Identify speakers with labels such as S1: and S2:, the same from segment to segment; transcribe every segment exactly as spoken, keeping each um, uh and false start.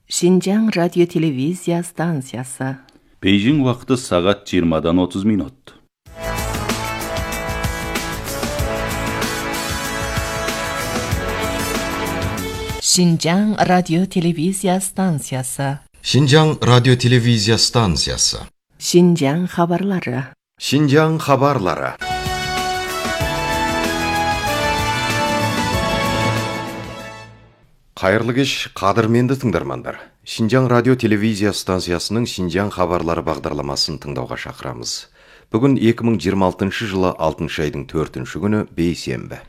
S1: Шинжаң радио-телевизия станциясы.
S2: Бейжің уақыты сағат жиырмадан отыз минут.
S1: Шинжаң радио-телевизия станциясы.
S3: Шинжаң радио-телевизия станциясы.
S1: Шинжаң хабарлары.
S3: Шинжаң хабарлары. Қайырлы кеш, қадірменді тыңдармандар. Шинжаң радио-телевизия станциясының Шинжаң хабарлары бағдарламасын тыңдауға шақырамыз. Бүгін екі мың жиырма алтыншы жылы алтыншы айдың төртінші күні бейсенбі.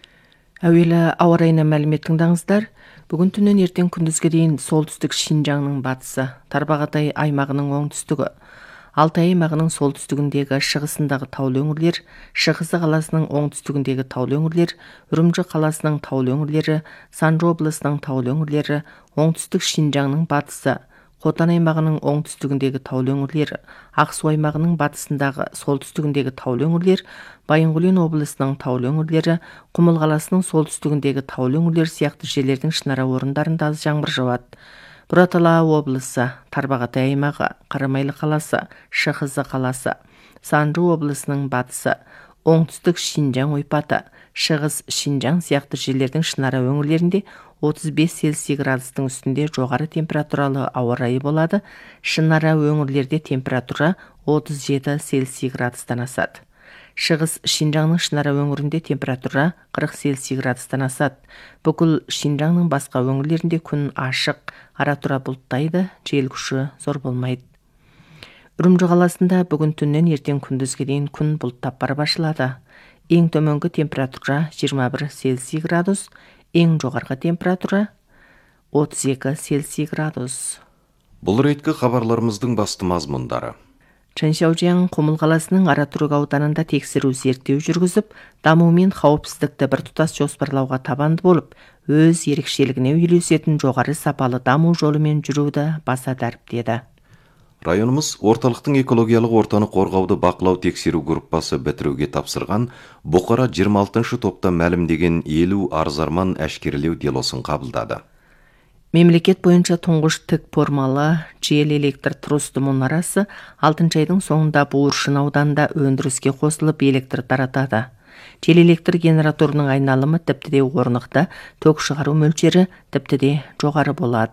S1: Әуелі ауа райына мәлімет тыңдаңыздар. Бүгін түннен ертең күндізге дейін солтүстік Шинжаңның батысы, Тарбағатай аймағының оңтүстігі, Алтай аймағының солтүстігіндегі шығысындағы таулы өңірлер, Шығысы қаласының оңтүстігіндегі таулы өңірлер, Үрімжі қаласының таулы өңірлері, Санжы облысының таулы өңірлері, оңтүстік Шинжаңның батысы, Хотан аймағының оңтүстігіндегі таулы өңірлері, Ақсу аймағының батысындағы солтүстігіндегі таулы өңірлер, Байынғөлен облысының таулы өңірлері, Құмыл қаласының солтүстігіндегі таулы өңірлер сияқты жерлердің шынара орындарында аз жаңбыр жауады. Бұратала облысы, Тарбағатай аймағы, Қарамайлы қаласы, Шығысы қаласы, Санжы облысының батысы, оңтүстік Шинжаң ойпаты, шығыс Шинжаң сияқты жерлердің шынара өңірлерінде отыз бес Цельсий градустың үстінде жоғары температуралы ауа райы болады. Шынара өңірлерде температура отыз жеті Цельсий градустан асады. Шығыс Шинжаңның шынара өңірінде температура қырық Цельсий градустан асады. Бүкіл Шинжаңның басқа өңірлерінде күн ашық, ара-тұра бұлттайды, жел күші зор болмайды. Үрімжі қаласында бүгін түннен ертең күндізге дейін күн бұлттап бара başladı. Ең төменгі температура жиырма бір Цельсий градус, ең жоғарғы температура отыз екі Цельсий градус.
S3: Бұл реткі хабарларымыздың басты мазмұндары.
S1: Чаншаужияң Құмыл қаласының Аратүрік ауданында тексеру зерттеу жүргізіп, даму мен қауіпсіздікті бір тұтас жоспарлауға табанды болып, өз ерекшелігіне үйлесетін жоғары сапалы даму жолымен жүруді баса дәріптеді.
S3: Районымыз орталықтың экологиялық ортаны қорғауды бақылау тексеру группасы бітіруге тапсырған бұқара жиырма алтыншы топта мәлімдеген елу арзарман әшкерелеу делосын қабылдады.
S1: Мемлекет бойынша тұңғыш тік формалы жел электр трусты мұнарасы алтыншы айдың соңында Буыршын ауданында өндіріске қосылып электр таратады. Жел электр генераторының айналымы тіпті де орнықты, ток шығару мөлшері тіпті де жоғары болады.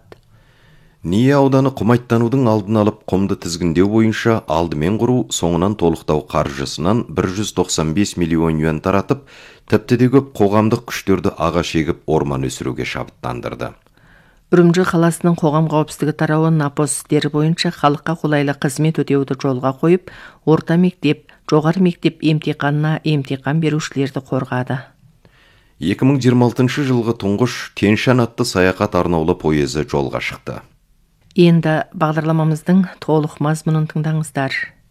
S3: Ния ауданы құмайттанудың алдын алып құмды тізгіндеу бойынша алдымен құру, соңынан толықтау қаржысынан бір жүз тоқсан бес миллион юан таратып, тіпті де көп қоғамдық күштерді аға шегіп орман өсіруге шабыттандырды.
S1: Үрімжі қаласының қоғам қауіпсіздігі тарауы напос істері бойынша халыққа қолайлы қызмет өтеуді жолға қойып, орта мектеп, жоғары мектеп емтиханына емтихан берушілерді қорғады.
S3: екі мың жиырма алтыншы жылғы тұңғыш Тянь-Шань атты саяхат арнаулы пойызы жолға шықты.
S1: Енді бағдарламамыздың толық мазмұнын тыңдаңыздар.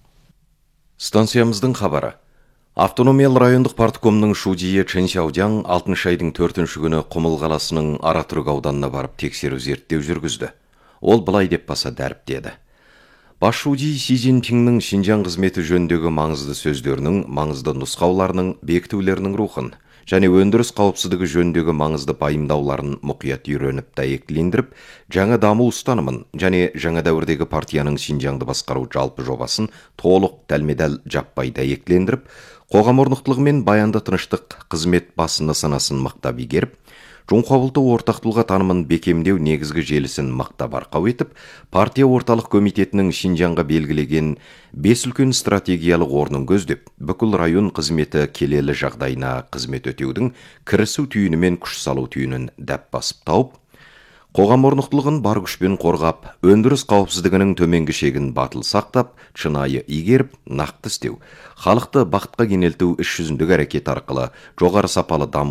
S3: Станциямыздың хабары. Автономиялы райондық парткомның шудийі Чэньшаудяң алтыншы айдың төртінші күні Құмыл қаласының Аратүрік ауданына барып тексеру зерттеу жүргізді. Ол былай деп баса дәріптеді. Бас шудий Си Цзиньпиннің Шинжаң қызметі жөніндегі маңызды сөздерінің, маңызды нұсқауларының, бекітулерінің рухын және өндіріс қауіпсіздігі жөніндегі маңызды пайымдауларын мұқият үйреніп дәйектілендіріп, жаңа даму ұстанымын және жаңа дәуірдегі партияның Шинжаңды басқару жалпы жобасын толық дәлме-дәл жаппай дәйектілендіріп, қоғам орнықтылығы мен баянды тыныштық қызмет басыны санасын мақтап игеріп, Жоңқабылты ортақтылға танымын бекемдеу негізгі желісін мақтап арқау етіп, партия орталық комитетінің Шинжаңға белгілеген бес үлкен стратегиялық орнын көздеп, бүкіл район қызметі келелі жағдайына қызмет өтеудің кірісу түйіні мен күш салу түйінін дәп басып тауып, қоғам орнықтылығын бар күшпен қорғап, өндіріс қауіпсіздігінің төменгі шегін батыл сақтап, шынайы игеріп, нақты істеу, халықты бақытқа кенелту іс жүзіндегі әрекет арқылы жоғары сапалы даму